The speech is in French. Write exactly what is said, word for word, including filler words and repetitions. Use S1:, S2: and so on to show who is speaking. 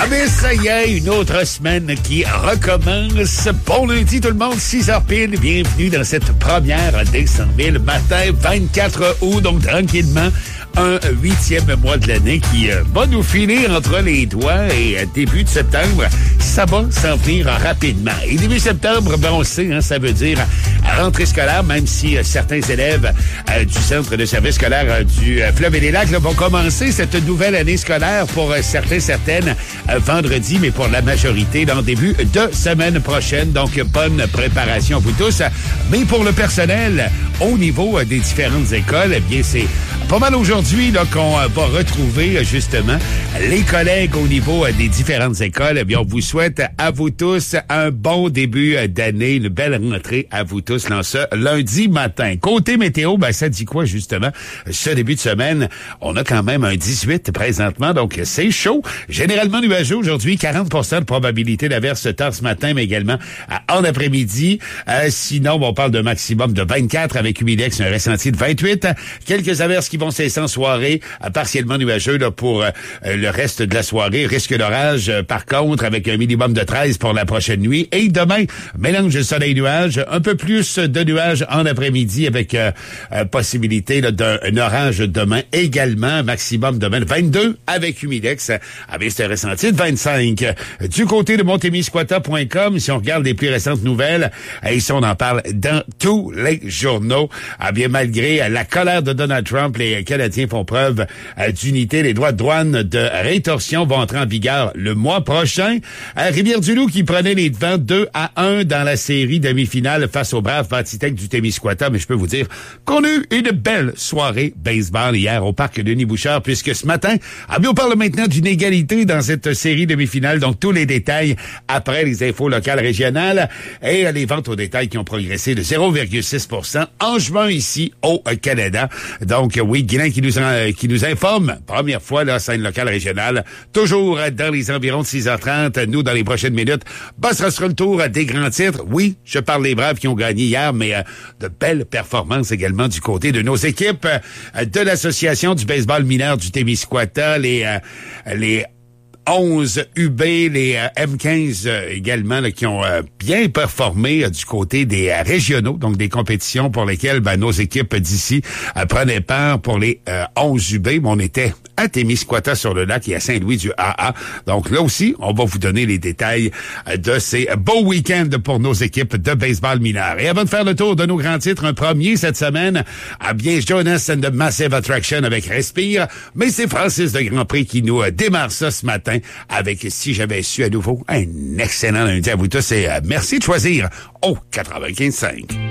S1: Ah ben ça y est, une autre semaine qui recommence. Bon lundi tout le monde, six heures pile. Bienvenue dans cette première décembre, matin vingt-quatre août, donc tranquillement. Un huitième mois de l'année qui euh, va nous finir entre les doigts et euh, début de septembre, ça va s'en venir rapidement. Et début septembre, ben on le sait, hein, ça veut dire euh, rentrée scolaire, même si euh, certains élèves euh, du Centre de service scolaire euh, du euh, Fleuve et des Lacs là, vont commencer cette nouvelle année scolaire pour euh, certains, certaines euh, vendredi, mais pour la majorité, dans le début de semaine prochaine. Donc, bonne préparation à vous tous. Mais pour le personnel, au niveau euh, des différentes écoles, eh bien, c'est pas mal aujourd'hui là, qu'on euh, va retrouver euh, justement les collègues au niveau euh, des différentes écoles. Eh bien, on vous souhaite à vous tous un bon début euh, d'année, une belle rentrée à vous tous dans ce lundi matin. Côté météo, ben ça dit quoi justement? Ce début de semaine, on a quand même un dix-huit présentement, donc c'est chaud. Généralement nuageux aujourd'hui, quarante pour cent de probabilité d'averse tard ce matin, mais également euh, en après-midi. Euh, sinon, on parle d'un maximum de vingt-quatre avec humidex, un ressenti de vingt-huit. Quelques averses qui vont cesser en soirée, euh, partiellement nuageux là, pour euh, le reste de la soirée. Risque d'orage, euh, par contre, avec un minimum de treize pour la prochaine nuit. Et demain, mélange de soleil-nuage, un peu plus de nuages en après-midi avec euh, euh, possibilité là, d'un orage demain également. Maximum demain de vingt-deux avec humidex, avec ce ressenti de vingt-cinq. Du côté de montemisquata point com, si on regarde les plus récentes nouvelles, et ici on en parle dans tous les journaux. Ah bien, malgré la colère de Donald Trump, les Canadiens font preuve euh, d'unité. Les droits de douane de rétorsion vont entrer en vigueur le mois prochain. Euh, Rivière-du-Loup qui prenait les devants deux à un dans la série demi-finale face aux braves Patitech du Témiscouata. Mais je peux vous dire qu'on a eu une belle soirée baseball hier au parc Denis-Bouchard, puisque ce matin, ah bien, on parle maintenant d'une égalité dans cette série demi-finale. Donc, tous les détails après les infos locales régionales et euh, les ventes au détail qui ont progressé de zéro virgule six pour cent en juin ici au Canada. Donc, oui, Guilain qui nous en, qui nous informe, première fois, là, scène locale régionale, toujours dans les environs de six heures trente. Nous, dans les prochaines minutes, bah, ce sera le tour des grands titres. Oui, je parle des Braves qui ont gagné hier, mais euh, de belles performances également du côté de nos équipes euh, de l'Association du baseball mineur du Témiscouata, les, euh, les onze U B, les euh, M quinze euh, également là, qui ont euh, bien performé euh, du côté des euh, régionaux, donc des compétitions pour lesquelles ben, nos équipes d'ici euh, prenaient part pour les euh, onze U B. Mais on était à Témiscouata sur le lac et à Saint-Louis du A A. Donc là aussi, on va vous donner les détails euh, de ces beaux week-ends pour nos équipes de baseball mineur. Et avant de faire le tour de nos grands titres, un premier cette semaine, à bien Jonas and the Massive Attraction avec Respire, mais c'est Francis de Grandpré qui nous euh, démarre ça ce matin avec Si j'avais su à nouveau. Un excellent lundi à vous tous et euh, merci de choisir au quatre-vingt-quinze cinq.